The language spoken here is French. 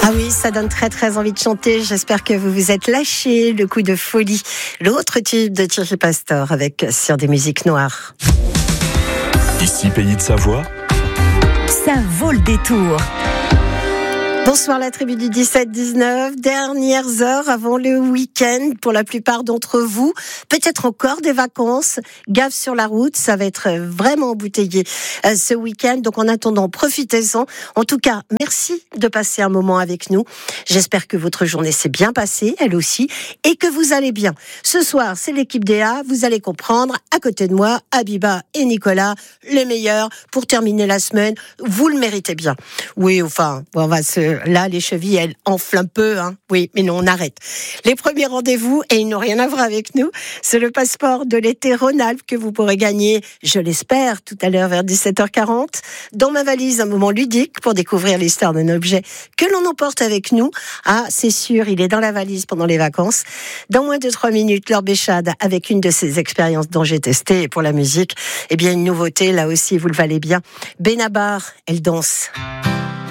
Ah oui, ça donne très très envie de chanter. J'espère que vous vous êtes lâché le coup de folie. L'autre tube de Thierry Pastor avec Sur des musiques noires. Ici, Pays de Savoie. Ça vaut le détour. Bonsoir la tribu du 17-19, dernières heures avant le week-end pour la plupart d'entre vous, peut-être encore des vacances, gaffe sur la route, ça va être vraiment embouteillé ce week-end, donc en attendant profitez-en. En tout cas, merci de passer un moment avec nous, j'espère que votre journée s'est bien passée, elle aussi, et que vous allez bien. Ce soir, c'est l'équipe DA, vous allez comprendre, à côté de moi, Abiba et Nicolas, les meilleurs pour terminer la semaine, vous le méritez bien. Oui, enfin, on va se... Là, les chevilles, elles enflent un peu, hein. Oui, mais non, on arrête. Les premiers rendez-vous, et ils n'ont rien à voir avec nous, c'est le passeport de l'été Rhône-Alpes que vous pourrez gagner, je l'espère, tout à l'heure vers 17h40. Dans ma valise, un moment ludique pour découvrir l'histoire d'un objet que l'on emporte avec nous. Ah, c'est sûr, il est dans la valise pendant les vacances. Dans moins de 3 minutes, Laure Béchade, avec une de ces expériences dont j'ai testé. Et pour la musique, eh bien, une nouveauté, là aussi, vous le valez bien. Benabar, elle danse.